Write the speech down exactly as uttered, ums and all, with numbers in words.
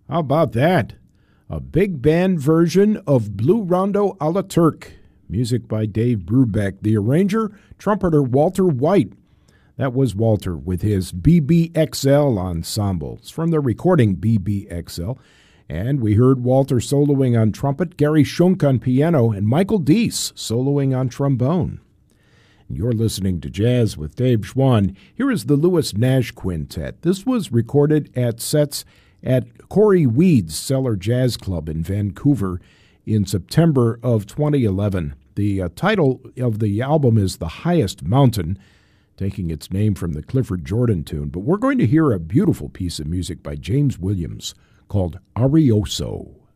How about that? A big band version of Blue Rondo a la Turk. Music by Dave Brubeck. The arranger, trumpeter Walter White. That was Walter with his B B X L ensemble. It's from the recording B B X L. And we heard Walter soloing on trumpet, Gary Schunk on piano, and Michael Deese soloing on trombone. You're listening to Jazz with Dave Schwann. Here is the Lewis Nash Quintet. This was recorded at sets at Corey Weed's Cellar Jazz Club in Vancouver in September of twenty eleven. The uh, title of the album is The Highest Mountain, taking its name from the Clifford Jordan tune. But we're going to hear a beautiful piece of music by James Williams called Arioso.